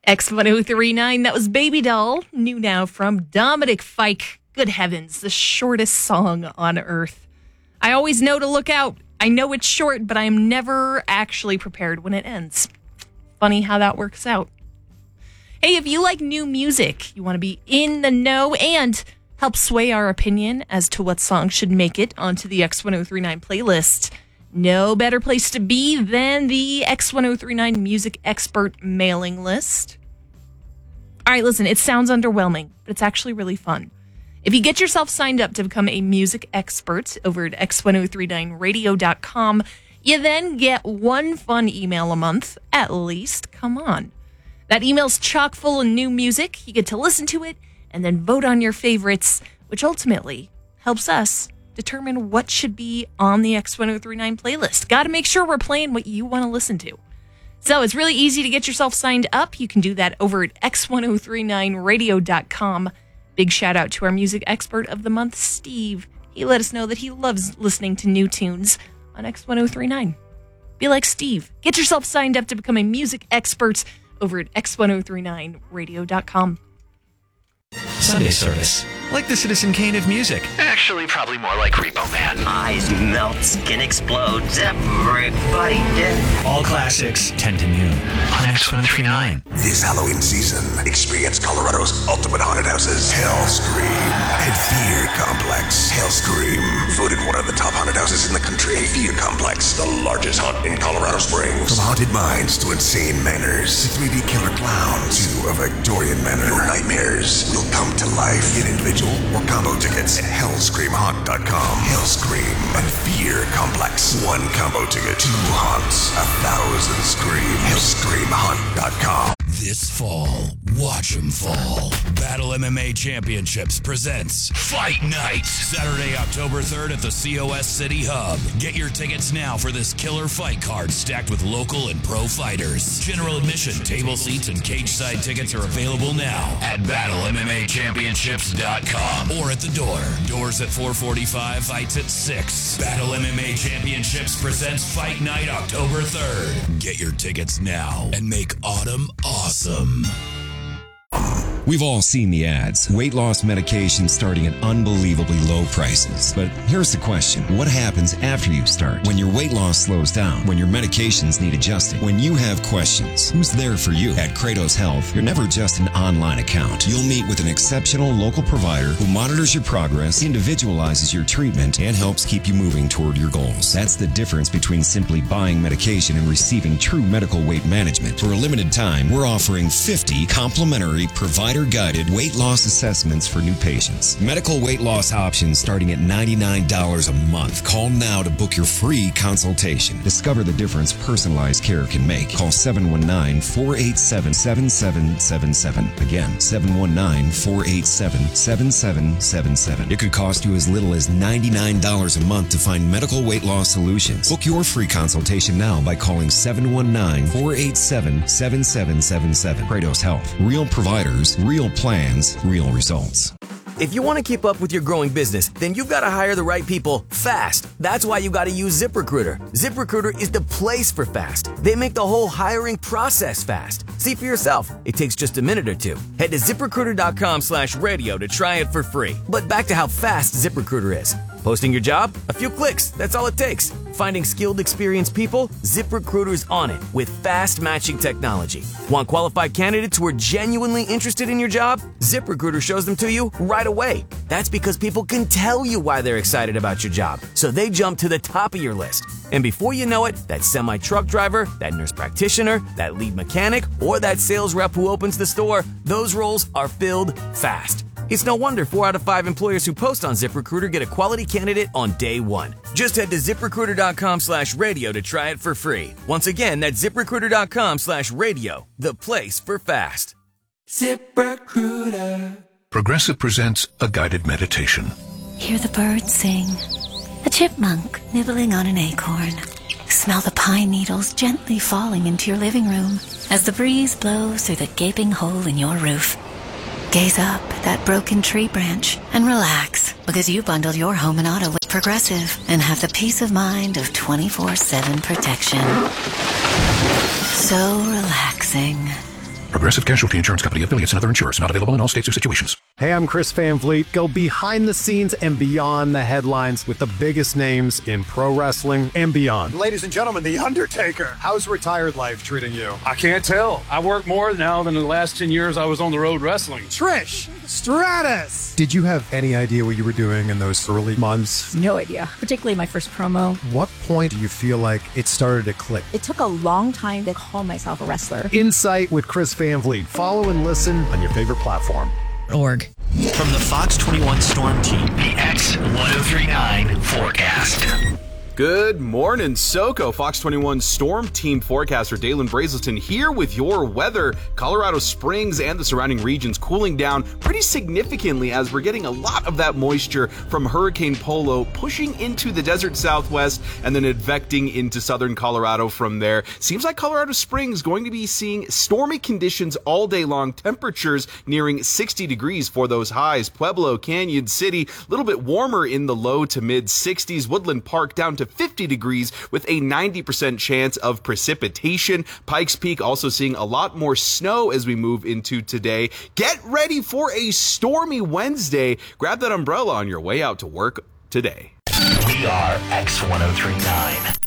X1039, that was Baby Doll, new now from Dominic Fike. Good heavens, the shortest song on earth. I always know to look out. I know it's short, but I am never actually prepared when it ends. Funny how that works out. Hey, if you like new music, you want to be in the know and help sway our opinion as to what song should make it onto the X1039 playlist, no better place to be than the X1039 Music Expert mailing list. All right, listen, it sounds underwhelming, but it's actually really fun. If you get yourself signed up to become a music expert over at x1039radio.com, you then get one fun email a month, at least. Come on. That email's chock full of new music. You get to listen to it and then vote on your favorites, which ultimately helps us determine what should be on the X1039 playlist. Got to make sure we're playing what you want to listen to. So it's really easy to get yourself signed up. You can do that over at x1039radio.com. Big shout out to our music expert of the month, Steve. He let us know that he loves listening to new tunes on X1039. Be like Steve. Get yourself signed up to become a music expert over at x1039radio.com. Sunday service. Like the Citizen Kane of music. Actually, probably more like Repo Man. Eyes melt, skin explodes, everybody dead. All classics, 10 to noon on X1039. This Halloween season, experience Colorado's ultimate haunted houses, Hellscream and Fear Complex. Hellscream, voted one of the top haunted houses in the country. Fear Complex, the largest haunt in Colorado Springs. From haunted mines to insane manors, to 3D killer clowns to a Victorian manor. Your nightmares will come to life. Get individual or combo tickets at hellscreamhaunt.com. Hellscream and Fear Complex. One combo ticket, 2 haunts, 1,000 scream. Hellscreamhaunt.com. This fall, watch 'em fall. Battle MMA Championships presents Fight Night. Saturday, October 3rd at the COS City Hub. Get your tickets now for this killer fight card stacked with local and pro fighters. General admission, table seats, and cage side tickets are available now at BattleMMAChampionships.com or at the door. Doors at 4:45, fights at 6. Battle MMA Championships presents Fight Night October 3rd. Get your tickets now and make autumn awesome. We've all seen the ads. Weight loss medication starting at unbelievably low prices. But here's the question. What happens after you start? When your weight loss slows down? When your medications need adjusting? When you have questions? Who's there for you? At Kratos Health, you're never just an online account. You'll meet with an exceptional local provider who monitors your progress, individualizes your treatment, and helps keep you moving toward your goals. That's the difference between simply buying medication and receiving true medical weight management. For a limited time, we're offering 50 complimentary provider-guided weight loss assessments for new patients. Medical weight loss options starting at $99 a month. Call now to book your free consultation. Discover the difference personalized care can make. Call 719-487-7777. Again, 719-487-7777. It could cost you as little as $99 a month to find medical weight loss solutions. Book your free consultation now by calling 719-487-7777. Kratos Health. Real providers, real plans, real results. If you want to keep up with your growing business, then you've got to hire the right people fast. That's why you got to use ZipRecruiter. ZipRecruiter is the place for fast. They make the whole hiring process fast. See for yourself. It takes just a minute or two. Head to ZipRecruiter.com/radio to try it for free. But back to how fast ZipRecruiter is. Posting your job? A few clicks. That's all it takes. Finding skilled, experienced people? ZipRecruiter's on it with fast matching technology. Want qualified candidates who are genuinely interested in your job? ZipRecruiter shows them to you right away. That's because people can tell you why they're excited about your job, so they jump to the top of your list. And before you know it, that semi-truck driver, that nurse practitioner, that lead mechanic, or that sales rep who opens the store, those roles are filled fast. It's no wonder 4 out of 5 employers who post on ZipRecruiter get a quality candidate on day one. Just head to ZipRecruiter.com/radio to try it for free. Once again, that's ZipRecruiter.com/radio, the place for fast. ZipRecruiter. Progressive presents a guided meditation. Hear the birds sing. A chipmunk nibbling on an acorn. Smell the pine needles gently falling into your living room as the breeze blows through the gaping hole in your roof. Gaze up at that broken tree branch and relax because you bundled your home and auto with Progressive and have the peace of mind of 24/7 protection. So relaxing. Progressive Casualty Insurance Company, affiliates, and other insurers. Not available in all states or situations. Hey, I'm Chris Van Vliet. Go behind the scenes and beyond the headlines with the biggest names in pro wrestling and beyond. Ladies and gentlemen, The Undertaker. How's retired life treating you? I can't tell. I work more now than the last 10 years I was on the road wrestling. Trish Stratus. Did you have any idea what you were doing in those early months? No idea, particularly my first promo. What point do you feel like it started to click? It took a long time to call myself a wrestler. Insight with Chris Van Vliet. Follow and listen on your favorite platform. Org. From the Fox 21 Storm Team, the X1039 forecast. Good morning, SoCo. Fox 21 Storm Team forecaster Dalen Brazelton here with your weather. Colorado Springs and the surrounding regions cooling down pretty significantly as we're getting a lot of that moisture from Hurricane Polo pushing into the desert southwest and then advecting into southern Colorado from there. Seems like Colorado Springs going to be seeing stormy conditions all day long. Temperatures nearing 60 degrees for those highs. Pueblo, Canyon City, a little bit warmer in the low to mid 60s. Woodland Park down to 50 degrees with a 90% chance of precipitation. Pikes Peak also seeing a lot more snow as we move into today. Get ready for a stormy Wednesday. Grab that umbrella on your way out to work today. We are X1039.